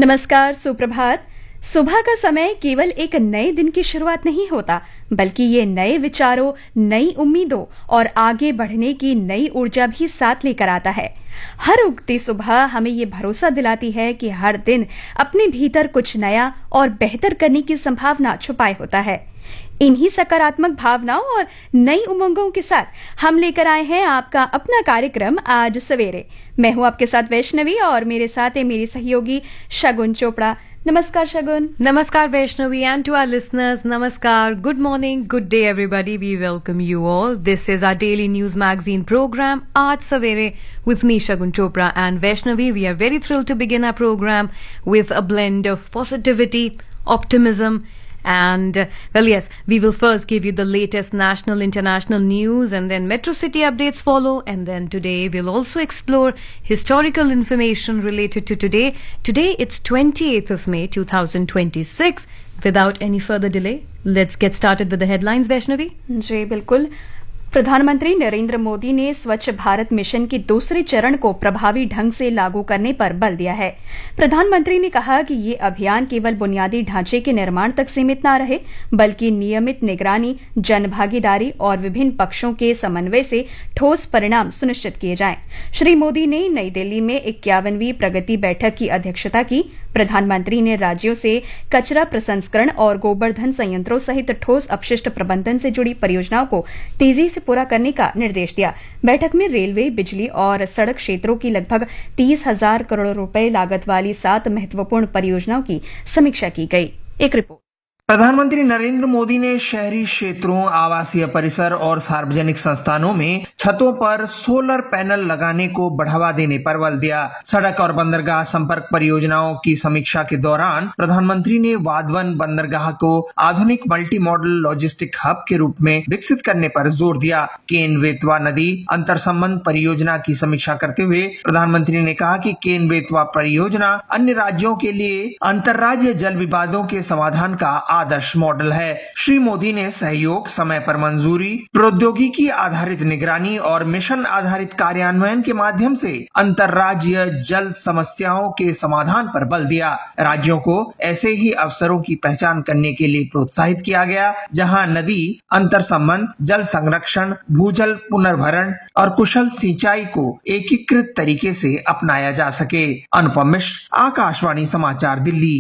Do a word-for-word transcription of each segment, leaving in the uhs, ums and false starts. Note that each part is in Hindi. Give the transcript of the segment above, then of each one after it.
नमस्कार, सुप्रभात। सुबह का समय केवल एक नए दिन की शुरुआत नहीं होता, बल्कि ये नए विचारों, नई उम्मीदों और आगे बढ़ने की नई ऊर्जा भी साथ लेकर आता है। हर उगती सुबह हमें ये भरोसा दिलाती है कि हर दिन अपने भीतर कुछ नया और बेहतर करने की संभावना छुपाए होता है। इन्हीं सकारात्मक भावनाओं और नई उमंगों के साथ हम लेकर आए हैं आपका अपना कार्यक्रम आज सवेरे। मैं हूं आपके साथ वैष्णवी और मेरे साथ है मेरी सहयोगी शगुन चोपड़ा। नमस्कार शगुन। Namaskar Vaishnavi, and to our listeners, Namaskar, good morning, good day everybody, we welcome you all. This is our daily news magazine program, Aaj Savere, with me Shagun Chopra and Vaishnavi. We are very thrilled to begin our program with a blend of positivity, optimism, and uh, well, yes, we will first give you the latest national, international news, and then Metro City updates follow. And then today we'll also explore historical information related to today. Today it's twenty-eighth of May two thousand twenty-six. Without any further delay, let's get started with the headlines, Vaishnavi. जी बिल्कुल। प्रधानमंत्री नरेंद्र मोदी ने स्वच्छ भारत मिशन के दूसरे चरण को प्रभावी ढंग से लागू करने पर बल दिया है। प्रधानमंत्री ने कहा कि ये अभियान केवल बुनियादी ढांचे के निर्माण तक सीमित न रहे, बल्कि नियमित निगरानी, जनभागीदारी और विभिन्न पक्षों के समन्वय से ठोस परिणाम सुनिश्चित किए जाएं। श्री मोदी ने नई दिल्ली में इक्यावनवीं प्रगति बैठक की अध्यक्षता की। प्रधानमंत्री ने राज्यों से कचरा प्रसंस्करण और गोबरधन संयंत्रों सहित ठोस अपशिष्ट प्रबंधन से जुड़ी परियोजनाओं को तेजी से पूरा करने का निर्देश दिया। बैठक में रेलवे, बिजली और सड़क क्षेत्रों की लगभग तीस हजार करोड़ रुपए लागत वाली सात महत्वपूर्ण परियोजनाओं की समीक्षा की गई। एक रिपोर्ट। प्रधानमंत्री नरेंद्र मोदी ने शहरी क्षेत्रों, आवासीय परिसर और सार्वजनिक संस्थानों में छतों पर सोलर पैनल लगाने को बढ़ावा देने पर बल दिया। सड़क और बंदरगाह संपर्क परियोजनाओं की समीक्षा के दौरान प्रधानमंत्री ने वाधवन बंदरगाह को आधुनिक मल्टी मॉडल लॉजिस्टिक हब के रूप में विकसित करने पर जोर दिया। केन बेतवा नदी अंतर संबंध परियोजना की समीक्षा करते हुए प्रधानमंत्री ने कहा कि केन बेतवा परियोजना अन्य राज्यों के लिए अंतर्राज्य जल विवादों के समाधान का आदर्श मॉडल है। श्री मोदी ने सहयोग, समय पर मंजूरी, प्रौद्योगिकी आधारित निगरानी और मिशन आधारित कार्यान्वयन के माध्यम से अंतर्राज्यीय जल समस्याओं के समाधान पर बल दिया। राज्यों को ऐसे ही अवसरों की पहचान करने के लिए प्रोत्साहित किया गया, जहां नदी अंतर संबंध, जल संरक्षण, भूजल पुनर्भरण और कुशल सिंचाई को एकीकृत तरीके से अपनाया जा सके। अनुपम मिश्र, आकाशवाणी समाचार, Delhi.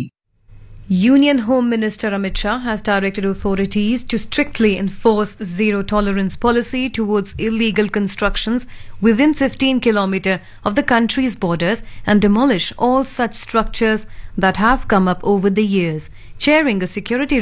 Union Home Minister Amit Shah has directed authorities to strictly enforce zero tolerance policy towards illegal constructions within fifteen kilometers of the country's borders and demolish all such structures that have come up over the years. Chairing a security